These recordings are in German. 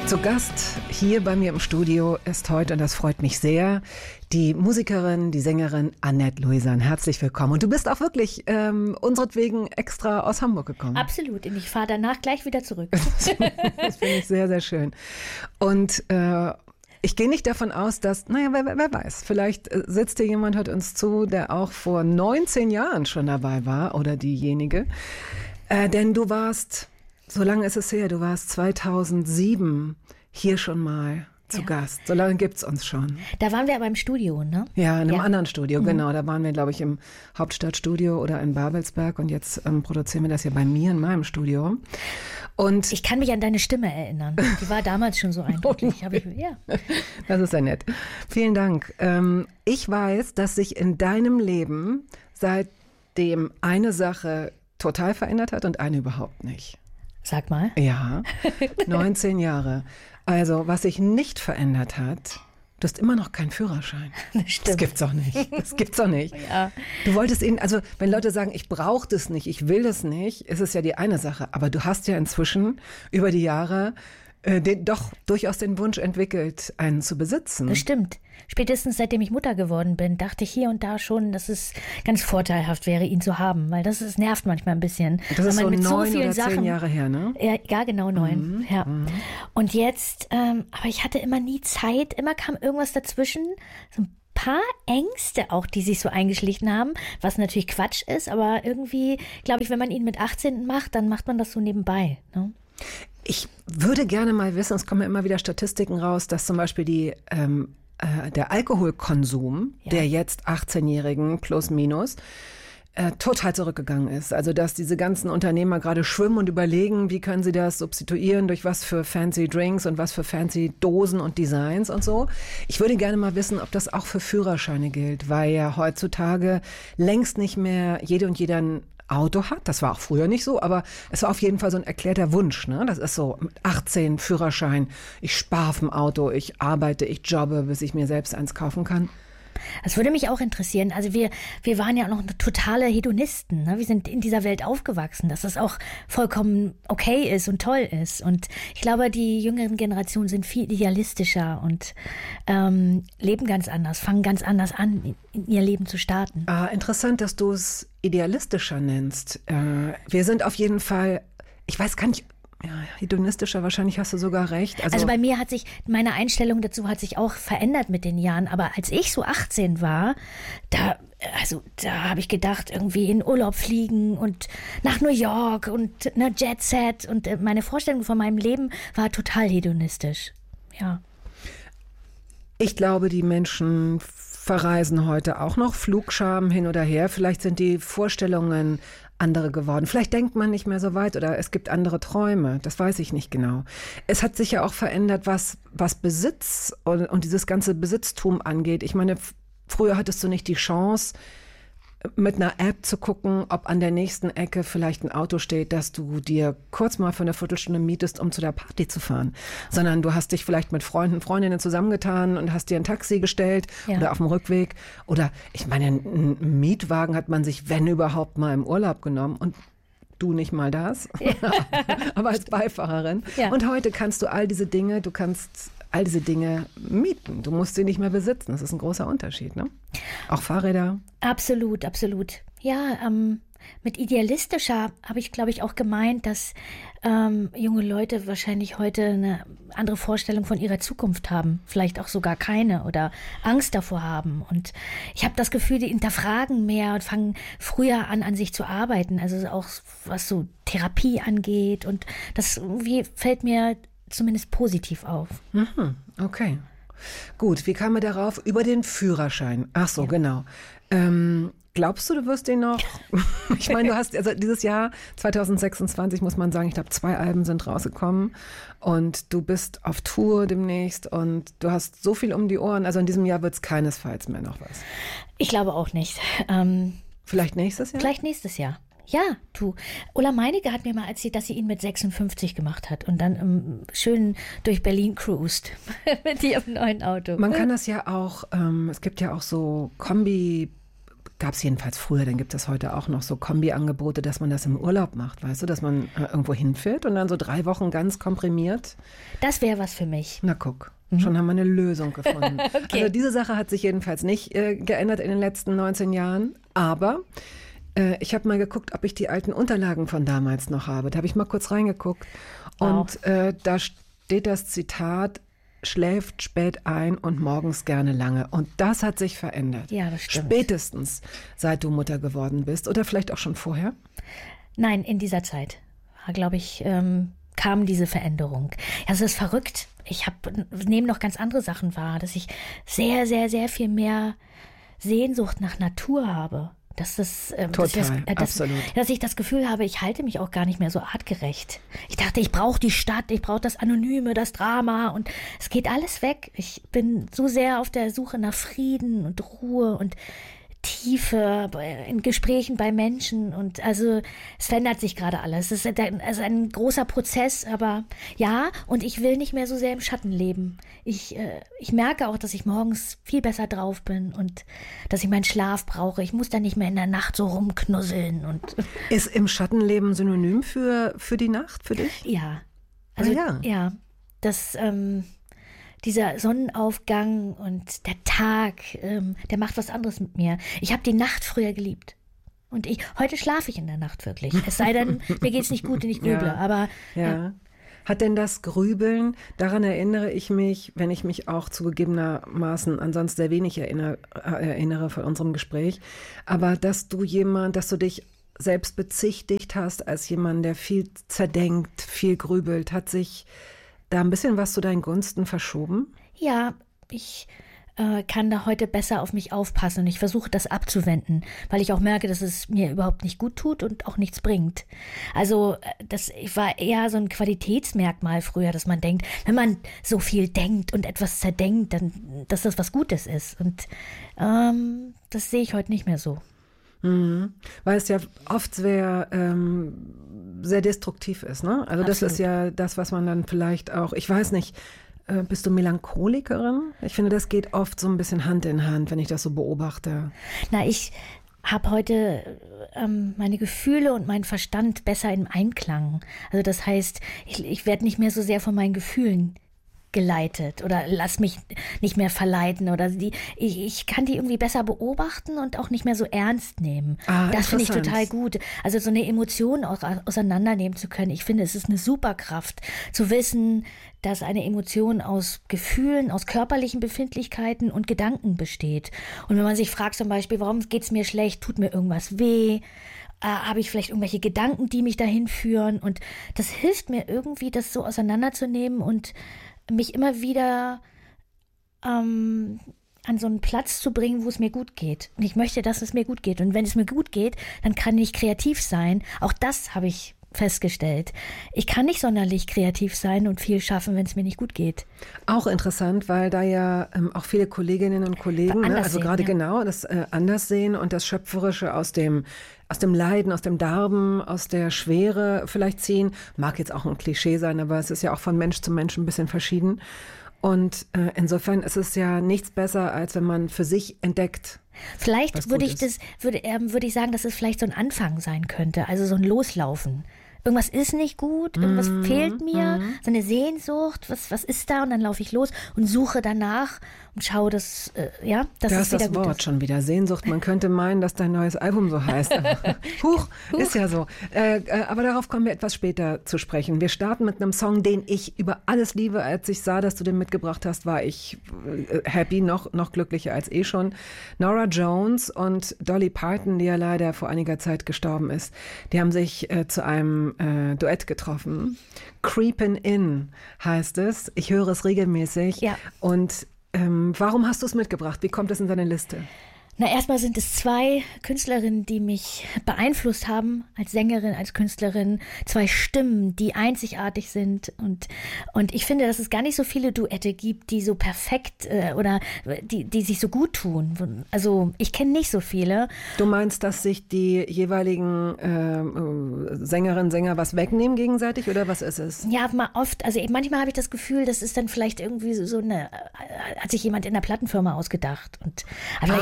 Zu Gast hier bei mir im Studio ist heute, und das freut mich sehr, die Musikerin, die Sängerin Annette Louisan. Herzlich willkommen. Und du bist auch wirklich unseretwegen extra aus Hamburg gekommen. Absolut. Und ich fahre danach gleich wieder zurück. Das finde ich sehr, sehr schön. Und ich gehe nicht davon aus, dass, wer weiß, vielleicht sitzt hier jemand, hört uns zu, der auch vor 19 Jahren schon dabei war oder diejenige. Denn du warst... So lange ist es her, du warst 2007 hier schon mal zu Gast. So lange gibt es uns schon. Da waren wir aber im Studio, ne? Ja, in einem anderen Studio, genau. Da waren wir, glaube ich, im Hauptstadtstudio oder in Babelsberg. Und jetzt produzieren wir das hier bei mir in meinem Studio. Und ich kann mich an deine Stimme erinnern. Die war damals schon so eindrücklich. Das ist ja nett. Vielen Dank. Ich weiß, dass sich in deinem Leben seitdem eine Sache total verändert hat und eine überhaupt nicht. Sag mal. Ja, 19 Jahre. Also, was sich nicht verändert hat, du hast immer noch keinen Führerschein. Das gibt's doch nicht. Das gibt's doch nicht. Ja. Du wolltest ihn, also wenn Leute sagen, ich brauche das nicht, ich will das nicht, ist es ja die eine Sache. Aber du hast ja inzwischen über die Jahre doch durchaus den Wunsch entwickelt, einen zu besitzen. Das stimmt. Spätestens seitdem ich Mutter geworden bin, dachte ich hier und da schon, dass es ganz vorteilhaft wäre, ihn zu haben. Weil das nervt manchmal ein bisschen. Das ist so mit 9 so vielen oder 10 Sachen, Jahre her, ne? Ja, genau 9. Mhm. Ja. Und jetzt, aber ich hatte immer nie Zeit, immer kam irgendwas dazwischen, so ein paar Ängste auch, die sich so eingeschlichen haben, was natürlich Quatsch ist, aber irgendwie, glaube ich, wenn man ihn mit 18 macht, dann macht man das so nebenbei, ne? Ich würde gerne mal wissen, es kommen ja immer wieder Statistiken raus, dass zum Beispiel der Alkoholkonsum der jetzt 18-Jährigen plus minus total zurückgegangen ist. Also dass diese ganzen Unternehmer gerade schwimmen und überlegen, wie können sie das substituieren, durch was für fancy Drinks und was für fancy Dosen und Designs und so. Ich würde gerne mal wissen, ob das auch für Führerscheine gilt, weil ja heutzutage längst nicht mehr jede und jeder ein Auto hat. Das war auch früher nicht so, aber es war auf jeden Fall so ein erklärter Wunsch, ne? Das ist so, mit 18 Führerschein, ich spare auf dem Auto, ich arbeite, ich jobbe, bis ich mir selbst eins kaufen kann. Das würde mich auch interessieren. Also wir waren ja noch totale Hedonisten, ne? Wir sind in dieser Welt aufgewachsen, dass das auch vollkommen okay ist und toll ist. Und ich glaube, die jüngeren Generationen sind viel idealistischer und leben ganz anders, fangen ganz anders an, in ihr Leben zu starten. Interessant, dass du es idealistischer nennst. Wir sind auf jeden Fall, ich weiß gar nicht, ja, hedonistischer, wahrscheinlich hast du sogar recht. Also bei mir meine Einstellung dazu hat sich auch verändert mit den Jahren. Aber als ich so 18 war, da habe ich gedacht, irgendwie in Urlaub fliegen und nach New York und eine Jet Set. Und meine Vorstellung von meinem Leben war total hedonistisch. Ja. Ich glaube, die Menschen verreisen heute auch noch, Flugscham hin oder her. Vielleicht sind die Vorstellungen andere geworden. Vielleicht denkt man nicht mehr so weit oder es gibt andere Träume. Das weiß ich nicht genau. Es hat sich ja auch verändert, was Besitz und dieses ganze Besitztum angeht. Ich meine, früher hattest du nicht die Chance, mit einer App zu gucken, ob an der nächsten Ecke vielleicht ein Auto steht, das du dir kurz mal für eine Viertelstunde mietest, um zu der Party zu fahren. Sondern du hast dich vielleicht mit Freunden, Freundinnen zusammengetan und hast dir ein Taxi gestellt oder auf dem Rückweg. Oder ich meine, einen Mietwagen hat man sich, wenn überhaupt, mal im Urlaub genommen und du nicht mal das, aber als Beifahrerin. Ja. Und heute kannst du all diese Dinge mieten. Du musst sie nicht mehr besitzen. Das ist ein großer Unterschied, ne? Auch Fahrräder. Absolut, absolut. Ja, mit idealistischer habe ich, glaube ich, auch gemeint, dass junge Leute wahrscheinlich heute eine andere Vorstellung von ihrer Zukunft haben. Vielleicht auch sogar keine oder Angst davor haben. Und ich habe das Gefühl, die hinterfragen mehr und fangen früher an sich zu arbeiten. Also auch was so Therapie angeht. Und das irgendwie fällt mir zumindest positiv auf. Okay. Gut, wie kam er darauf? Über den Führerschein. Ach so, genau. Glaubst du wirst den noch? Ich meine, du hast, also dieses Jahr 2026, muss man sagen, ich glaube 2 Alben sind rausgekommen und du bist auf Tour demnächst und du hast so viel um die Ohren. Also in diesem Jahr wird es keinesfalls mehr noch was. Ich glaube auch nicht. Vielleicht nächstes Jahr? Vielleicht nächstes Jahr. Ja, Ulla Meinecke hat mir mal erzählt, dass sie ihn mit 56 gemacht hat und dann schön durch Berlin cruist mit ihrem neuen Auto. Man kann das ja auch, es gibt ja auch so gab es jedenfalls früher, dann gibt es heute auch noch so Kombi-Angebote, dass man das im Urlaub macht, weißt du, dass man irgendwo hinfährt und dann so 3 Wochen ganz komprimiert. Das wäre was für mich. Na guck, schon haben wir eine Lösung gefunden. Okay. Also diese Sache hat sich jedenfalls nicht geändert in den letzten 19 Jahren, aber ich habe mal geguckt, ob ich die alten Unterlagen von damals noch habe. Da habe ich mal kurz reingeguckt und da steht das Zitat: schläft spät ein und morgens gerne lange. Und das hat sich verändert. Ja, das stimmt. Spätestens, seit du Mutter geworden bist. Oder vielleicht auch schon vorher? Nein, in dieser Zeit, glaube ich, kam diese Veränderung. Ja, es ist verrückt. Ich nehme noch ganz andere Sachen wahr, dass ich sehr, sehr, sehr viel mehr Sehnsucht nach Natur habe. Absolut. Dass ich das Gefühl habe, ich halte mich auch gar nicht mehr so artgerecht. Ich dachte, ich brauche die Stadt, ich brauche das Anonyme, das Drama und es geht alles weg. Ich bin so sehr auf der Suche nach Frieden und Ruhe und Tiefe in Gesprächen bei Menschen und also es verändert sich gerade alles. Es ist ein großer Prozess, aber ja, und ich will nicht mehr so sehr im Schatten leben. Ich merke auch, dass ich morgens viel besser drauf bin und dass ich meinen Schlaf brauche. Ich muss da nicht mehr in der Nacht so rumknusseln. Ist im Schattenleben synonym für die Nacht, für dich? Ja. Also ja, dieser Sonnenaufgang und der Tag, der macht was anderes mit mir. Ich habe die Nacht früher geliebt. Und heute schlafe ich in der Nacht wirklich. Es sei denn, mir geht es nicht gut und ich grüble. Ja, aber ja. Hat denn das Grübeln, daran erinnere ich mich, wenn ich mich auch zugegebenermaßen ansonsten sehr wenig erinnere von unserem Gespräch, aber dass du dich selbst bezichtigt hast als jemand, der viel zerdenkt, viel grübelt, hat sich da ein bisschen was zu deinen Gunsten verschoben? Ja, ich kann da heute besser auf mich aufpassen und ich versuche das abzuwenden, weil ich auch merke, dass es mir überhaupt nicht gut tut und auch nichts bringt. Also das war eher so ein Qualitätsmerkmal früher, dass man denkt, wenn man so viel denkt und etwas zerdenkt, dann, dass das was Gutes ist. Und das sehe ich heute nicht mehr so. Weil es ja oft sehr destruktiv ist, ne? Also das ist ja das, was man dann vielleicht auch, ich weiß nicht, bist du Melancholikerin? Ich finde, das geht oft so ein bisschen Hand in Hand, wenn ich das so beobachte. Na, ich habe heute meine Gefühle und meinen Verstand besser im Einklang. Also das heißt, ich werde nicht mehr so sehr von meinen Gefühlen geleitet oder lass mich nicht mehr verleiten oder ich kann die irgendwie besser beobachten und auch nicht mehr so ernst nehmen. Das finde ich total gut. Also so eine Emotion auch auseinandernehmen zu können. Ich finde, es ist eine Superkraft zu wissen, dass eine Emotion aus Gefühlen, aus körperlichen Befindlichkeiten und Gedanken besteht. Und wenn man sich fragt zum Beispiel, warum geht's mir schlecht, tut mir irgendwas weh, habe ich vielleicht irgendwelche Gedanken, die mich dahin führen, und das hilft mir irgendwie, das so auseinanderzunehmen und mich immer wieder an so einen Platz zu bringen, wo es mir gut geht. Und ich möchte, dass es mir gut geht. Und wenn es mir gut geht, dann kann ich kreativ sein. Auch das habe ich festgestellt. Ich kann nicht sonderlich kreativ sein und viel schaffen, wenn es mir nicht gut geht. Auch interessant, weil da ja auch viele Kolleginnen und Kollegen, genau, das anders sehen und das Schöpferische aus dem Leiden, aus dem Darben, aus der Schwere vielleicht ziehen. Mag jetzt auch ein Klischee sein, aber es ist ja auch von Mensch zu Mensch ein bisschen verschieden. Und insofern ist es ja nichts besser, als wenn man für sich entdeckt. Vielleicht würde ich sagen, dass es vielleicht so ein Anfang sein könnte, also so ein Loslaufen. Irgendwas ist nicht gut, irgendwas fehlt mir, so eine Sehnsucht, was ist da? Und dann laufe ich los und suche danach und schaue, dass es wieder gut ist. Da ist das Wort schon wieder, Sehnsucht. Man könnte meinen, dass dein neues Album so heißt. Huch, ist ja so. Aber darauf kommen wir etwas später zu sprechen. Wir starten mit einem Song, den ich über alles liebe. Als ich sah, dass du den mitgebracht hast, war ich happy, noch glücklicher als schon. Norah Jones und Dolly Parton, die ja leider vor einiger Zeit gestorben ist, die haben sich zu einem Duett getroffen. Creepin' In heißt es. Ich höre es regelmäßig. Ja. Und warum hast du es mitgebracht? Wie kommt es in deine Liste? Na, erstmal sind es 2 Künstlerinnen, die mich beeinflusst haben, als Sängerin, als Künstlerin. 2 Stimmen, die einzigartig sind. Und ich finde, dass es gar nicht so viele Duette gibt, die so perfekt oder die sich so gut tun. Also ich kenne nicht so viele. Du meinst, dass sich die jeweiligen Sängerinnen, Sänger was wegnehmen gegenseitig, oder was ist es? Ja, manchmal habe ich das Gefühl, das ist dann vielleicht irgendwie so eine, hat sich jemand in der Plattenfirma ausgedacht. Und vielleicht um das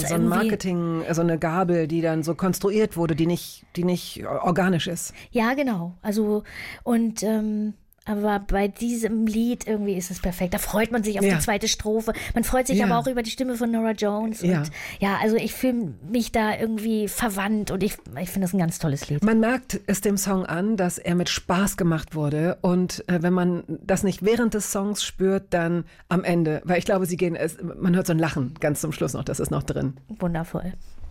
ist so ein Marketing, so eine Gabel, die dann so konstruiert wurde, die nicht organisch ist. Ja, genau. Also und aber bei diesem Lied irgendwie ist es perfekt. Da freut man sich auf die zweite Strophe. Man freut sich aber auch über die Stimme von Norah Jones. Und also ich fühle mich da irgendwie verwandt und ich finde das ein ganz tolles Lied. Man merkt es dem Song an, dass er mit Spaß gemacht wurde. Und wenn man das nicht während des Songs spürt, dann am Ende. Weil ich glaube, man hört so ein Lachen ganz zum Schluss noch, das ist noch drin. Wundervoll.